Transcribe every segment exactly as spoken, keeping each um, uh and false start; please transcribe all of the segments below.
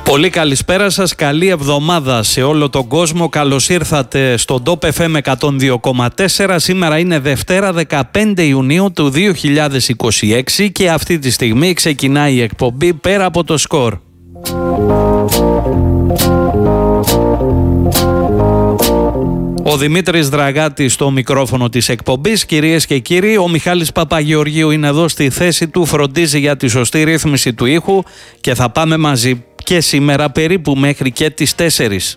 Πολύ καλησπέρα σας, καλή εβδομάδα σε όλο τον κόσμο. Καλώς ήρθατε στο Top εφ εμ εκατόν δύο κόμμα τέσσερα. Σήμερα είναι Δευτέρα δεκαπέντε Ιουνίου του δύο χιλιάδες είκοσι έξι και αυτή τη στιγμή ξεκινάει η εκπομπή Πέρα από το Σκορ. Ο Δημήτρης Δραγάτης στο μικρόφωνο της εκπομπής. Κυρίες και κύριοι, ο Μιχάλης Παπαγεωργίου είναι εδώ στη θέση του, φροντίζει για τη σωστή ρύθμιση του ήχου και θα πάμε μαζί και σήμερα περίπου μέχρι και τις τέσσερις.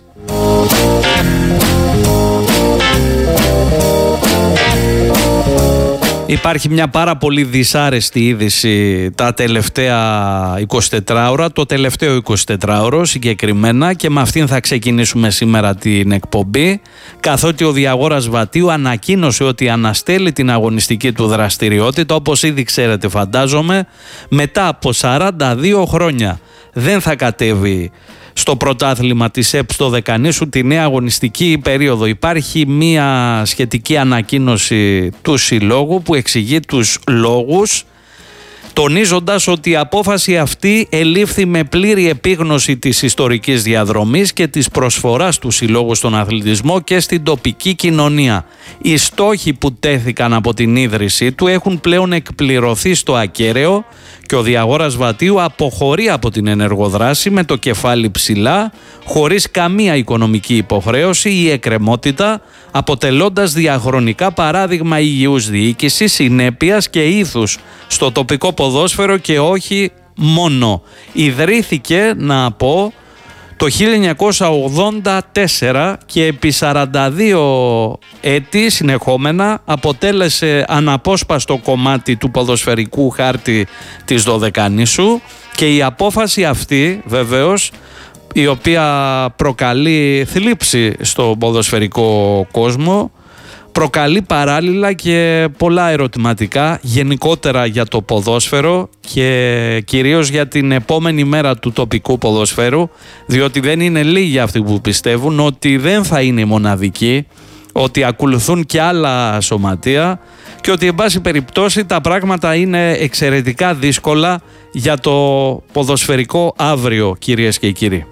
Υπάρχει μια πάρα πολύ δυσάρεστη είδηση τα τελευταία εικοσιτέσσερις ώρα, το τελευταίο εικοσιτετράωρο συγκεκριμένα, και με αυτήν θα ξεκινήσουμε σήμερα την εκπομπή, καθότι ο Διαγόρας Βατίου ανακοίνωσε ότι αναστέλει την αγωνιστική του δραστηριότητα, όπως ήδη ξέρετε φαντάζομαι, μετά από σαράντα δύο χρόνια δεν θα κατέβει στο πρωτάθλημα της ΕΠ στο Δεκανήσου τη νέα αγωνιστική περίοδο. Υπάρχει μία σχετική ανακοίνωση του συλλόγου που εξηγεί τους λόγους, τονίζοντας ότι η απόφαση αυτή ελήφθη με πλήρη επίγνωση της ιστορικής διαδρομής και της προσφοράς του συλλόγου στον αθλητισμό και στην τοπική κοινωνία. Οι στόχοι που τέθηκαν από την ίδρυσή του έχουν πλέον εκπληρωθεί στο ακέραιο και ο Διαγόρας Βατίου αποχωρεί από την ενεργοδράση με το κεφάλι ψηλά, χωρίς καμία οικονομική υποχρέωση ή εκκρεμότητα, αποτελώντας διαχρονικά παράδειγμα υγιούς διοίκησης, συνέπειας και ήθους στο τοπικό ποδόσφαιρο και όχι μόνο. Ιδρύθηκε, να πω, το χίλια εννιακόσια ογδόντα τέσσερα και επί σαράντα δύο έτη συνεχόμενα αποτέλεσε αναπόσπαστο κομμάτι του ποδοσφαιρικού χάρτη της Δωδεκανήσου, και η απόφαση αυτή βεβαίως, η οποία προκαλεί θλίψη στο ποδοσφαιρικό κόσμο, προκαλεί παράλληλα και πολλά ερωτηματικά γενικότερα για το ποδόσφαιρο και κυρίως για την επόμενη μέρα του τοπικού ποδοσφαίρου, διότι δεν είναι λίγοι αυτοί που πιστεύουν ότι δεν θα είναι μοναδικοί, ότι ακολουθούν και άλλα σωματεία και ότι εν πάση περιπτώσει τα πράγματα είναι εξαιρετικά δύσκολα για το ποδοσφαιρικό αύριο, κυρίες και κύριοι.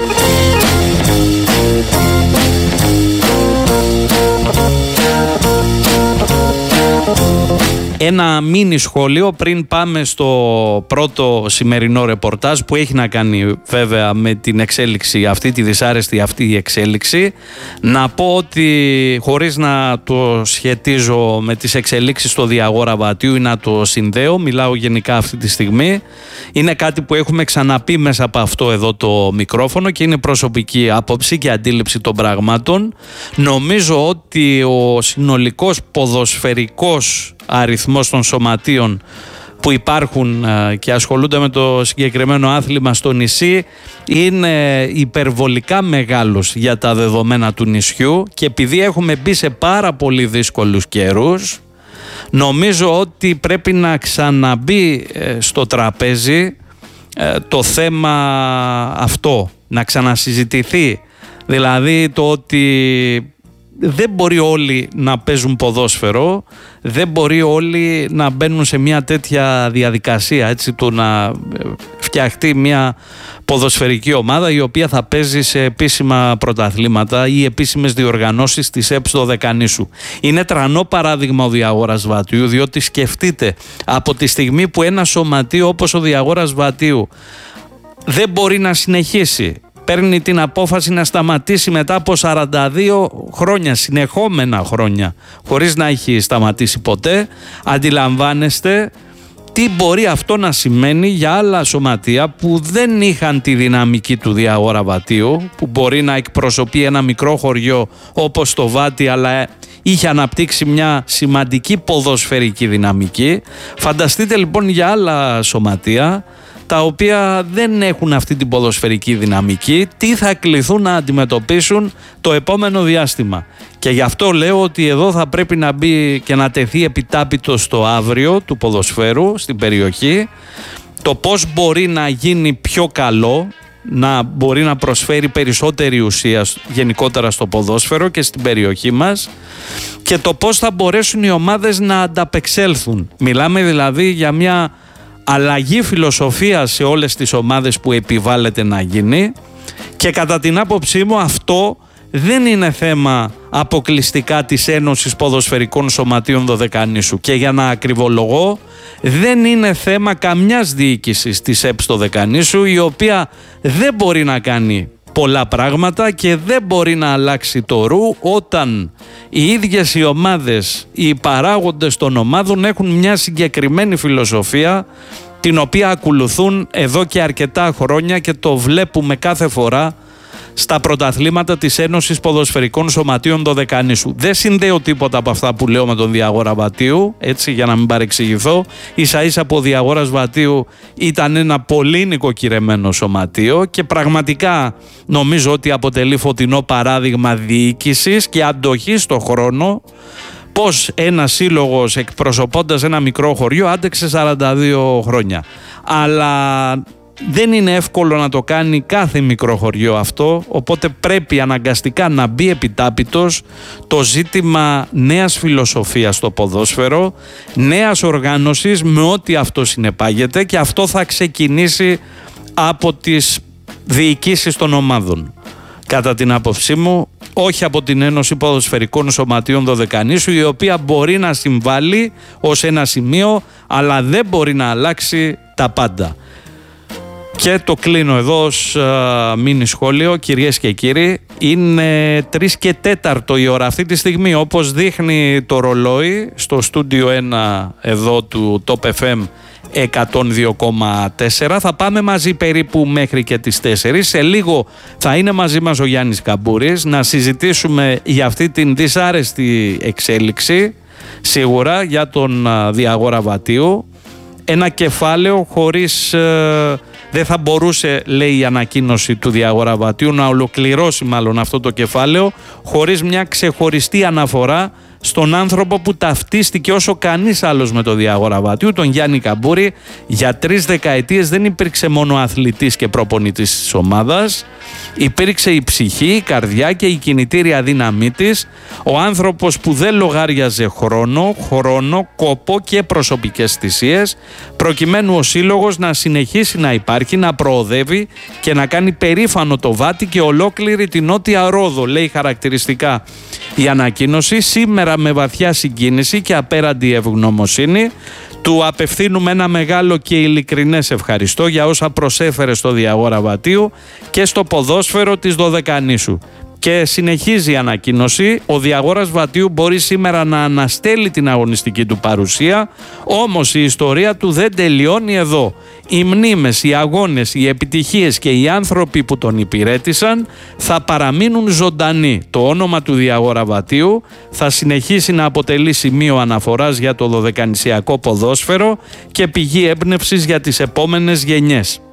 Ένα μίνι σχόλιο πριν πάμε στο πρώτο σημερινό ρεπορτάζ που έχει να κάνει βέβαια με την εξέλιξη αυτή, τη δυσάρεστη αυτή η εξέλιξη. Να πω ότι χωρίς να το σχετίζω με τις εξελίξεις στο Διαγόρα Βατίου ή να το συνδέω, μιλάω γενικά αυτή τη στιγμή, είναι κάτι που έχουμε ξαναπεί μέσα από αυτό εδώ το μικρόφωνο και είναι προσωπική άποψη και αντίληψη των πραγμάτων. Νομίζω ότι ο συνολικός ποδοσφαιρικός αριθμός των σωματείων που υπάρχουν και ασχολούνται με το συγκεκριμένο άθλημα στο νησί είναι υπερβολικά μεγάλος για τα δεδομένα του νησιού, και επειδή έχουμε μπει σε πάρα πολύ δύσκολους καιρούς, νομίζω ότι πρέπει να ξαναμπεί στο τραπέζι το θέμα αυτό, να ξανασυζητηθεί, δηλαδή το ότι δεν μπορεί όλοι να παίζουν ποδόσφαιρο, δεν μπορεί όλοι να μπαίνουν σε μια τέτοια διαδικασία, έτσι, του να φτιαχτεί μια ποδοσφαιρική ομάδα η οποία θα παίζει σε επίσημα πρωταθλήματα ή επίσημες διοργανώσεις της ΕΠ στο Δεκανήσου. Είναι τρανό παράδειγμα ο Διαγόρας Βατίου, διότι σκεφτείτε, από τη στιγμή που ένα σωματείο όπως ο Διαγόρας Βατίου δεν μπορεί να συνεχίσει, παίρνει την απόφαση να σταματήσει μετά από σαράντα δύο χρόνια, συνεχόμενα χρόνια, χωρίς να έχει σταματήσει ποτέ, αντιλαμβάνεστε τι μπορεί αυτό να σημαίνει για άλλα σωματεία που δεν είχαν τη δυναμική του Διαγόρα Βατίου, που μπορεί να εκπροσωπεί ένα μικρό χωριό όπως το Βάτι, αλλά είχε αναπτύξει μια σημαντική ποδοσφαιρική δυναμική. Φανταστείτε λοιπόν για άλλα σωματεία τα οποία δεν έχουν αυτή την ποδοσφαιρική δυναμική, τι θα κληθούν να αντιμετωπίσουν το επόμενο διάστημα. Και γι' αυτό λέω ότι εδώ θα πρέπει να μπει και να τεθεί επιτάπητο στο αύριο του ποδοσφαίρου στην περιοχή, το πώς μπορεί να γίνει πιο καλό, να μπορεί να προσφέρει περισσότερη ουσία γενικότερα στο ποδόσφαιρο και στην περιοχή μας, και το πώς θα μπορέσουν οι ομάδες να ανταπεξέλθουν. Μιλάμε δηλαδή για μια αλλαγή φιλοσοφία σε όλες τις ομάδες που επιβάλλεται να γίνει, και κατά την άποψή μου αυτό δεν είναι θέμα αποκλειστικά της Ένωσης Ποδοσφαιρικών Σωματείων Δωδεκανήσου, και για να ακριβολογώ, δεν είναι θέμα καμιάς διοίκησης της ΕΠΣ Δωδεκανήσου, η οποία δεν μπορεί να κάνει πολλά πράγματα και δεν μπορεί να αλλάξει το ρου όταν οι ίδιες οι ομάδες, οι παράγοντες των ομάδων έχουν μια συγκεκριμένη φιλοσοφία την οποία ακολουθούν εδώ και αρκετά χρόνια, και το βλέπουμε κάθε φορά στα πρωταθλήματα της Ένωσης Ποδοσφαιρικών Σωματείων Δωδεκανήσου. Δεν συνδέω τίποτα από αυτά που λέω με τον Διαγόρα Βατίου, έτσι, για να μην παρεξηγηθώ. Ίσα ίσα από Διαγόρας Βατίου ήταν ένα πολύ νοικοκυρεμένο σωματείο και πραγματικά νομίζω ότι αποτελεί φωτεινό παράδειγμα διοίκησης και αντοχής στο χρόνο, πως ένας σύλλογος εκπροσωπώντας ένα μικρό χωριό άντεξε σαράντα δύο χρόνια. Αλλά δεν είναι εύκολο να το κάνει κάθε μικρό χωριό αυτό, οπότε πρέπει αναγκαστικά να μπει επιτάπητος το ζήτημα νέας φιλοσοφίας στο ποδόσφαιρο, νέας οργάνωσης με ό,τι αυτό συνεπάγεται, και αυτό θα ξεκινήσει από τις διοικήσεις των ομάδων. Κατά την άποψή μου, όχι από την Ένωση Ποδοσφαιρικών Σωματείων Δωδεκανήσου, η οποία μπορεί να συμβάλλει ως ένα σημείο, αλλά δεν μπορεί να αλλάξει τα πάντα. Και το κλείνω εδώ ως uh, μίνι σχόλιο, κυρίες και κύριοι. Είναι τρεις και τέταρτο η ώρα αυτή τη στιγμή, όπως δείχνει το ρολόι στο στούντιο ένα εδώ του Top εφ εμ εκατόν δύο κόμμα τέσσερα. Θα πάμε μαζί περίπου μέχρι και τις τέσσερις. Σε λίγο θα είναι μαζί μας ο Γιάννης Καμπούρης να συζητήσουμε για αυτή την δυσάρεστη εξέλιξη, σίγουρα για τον uh, Διαγόρα Βατίου. Ένα κεφάλαιο χωρίς... Uh, δεν θα μπορούσε, λέει η ανακοίνωση του Διαγόρα Βατίου, να ολοκληρώσει μάλλον αυτό το κεφάλαιο χωρίς μια ξεχωριστή αναφορά στον άνθρωπο που ταυτίστηκε όσο κανείς άλλος με το Διαγόρα Βατίου, τον Γιάννη Καμπούρη. Για τρεις δεκαετίες δεν υπήρξε μόνο αθλητής και προπονητής της ομάδας, υπήρξε η ψυχή, η καρδιά και η κινητήρια δύναμή της, ο άνθρωπος που δεν λογάριαζε χρόνο, χρόνο, κόπο και προσωπικές θυσίες, προκειμένου ο σύλλογος να συνεχίσει να υπάρχει, να προοδεύει και να κάνει περήφανο το Βάτι και ολόκληρη την Νότια Ρόδο, λέει χαρακτηριστικά η ανακοίνωση. Σήμερα με βαθιά συγκίνηση και απέραντη ευγνωμοσύνη του απευθύνουμε ένα μεγάλο και ειλικρινές ευχαριστώ για όσα προσέφερε στο Διαγόρα Βατίου και στο ποδόσφαιρο της Δωδεκανήσου. Και συνεχίζει η ανακοίνωση, ο Διαγόρας Βατίου μπορεί σήμερα να αναστέλει την αγωνιστική του παρουσία, όμως η ιστορία του δεν τελειώνει εδώ. Οι μνήμες, οι αγώνες, οι επιτυχίες και οι άνθρωποι που τον υπηρέτησαν θα παραμείνουν ζωντανοί. Το όνομα του Διαγόρα Βατίου θα συνεχίσει να αποτελεί σημείο αναφοράς για το δωδεκανησιακό ποδόσφαιρο και πηγή έμπνευσης για τις επόμενες γενιές.